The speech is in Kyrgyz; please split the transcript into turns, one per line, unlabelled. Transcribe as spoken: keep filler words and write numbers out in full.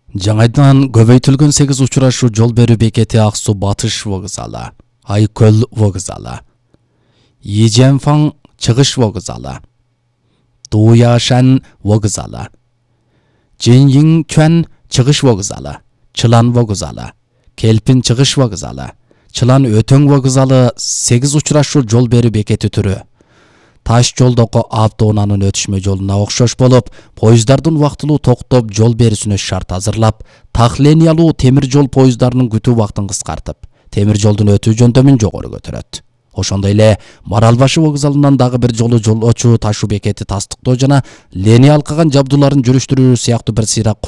Жаңайдан көбөйтүлгөн сегиз учурашуу жол берүү бекети Ак Суу батыш вокзалы, Айкөл вокзалы, Иженфаң чыгыш вокзалы, Дуяшан вокзалы, Жиньиңчуан чыгыш вокзалы, Чылан вокзалы, Келпин чыгыш вокзалы, Чылан өтөң вокзалы сегиз учурашуу жол берүү бекети түрү. Таш жолдоку автоунаанын өтүшмө жолуна окшош болуп, поезддардын убактылуу токтоп жол берүүсүнө шарт азырлап, так линиялуу темир жол поезддарынын күтүү убактын кыскартып, темир жолдун өтүү жөндөмүн жогору көтөрөт. Ошондой эле Маралбашы вокзалынан дагы бир жолу жолочу ташуу бекети тастыктоо жана линия алкаган жабдууларын жүрүштүрүү сыяктуу бир сыйра